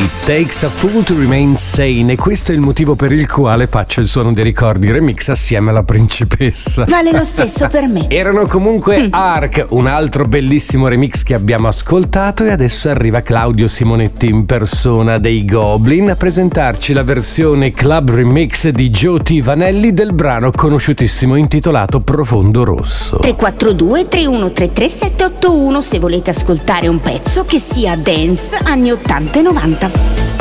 It Takes a Fool to Remain Sane, e questo è il motivo per il quale faccio il Suono dei Ricordi remix assieme alla principessa. Vale lo stesso per me. Erano comunque Ark, un altro bellissimo remix che abbiamo ascoltato, e adesso arriva Claudio Simonetti in persona dei Goblin a presentarci la versione club remix di Gio T. Vanelli del brano conosciutissimo intitolato Profondo Rosso. 342 3133 781 se volete ascoltare un pezzo che sia dance anni 80 e 90.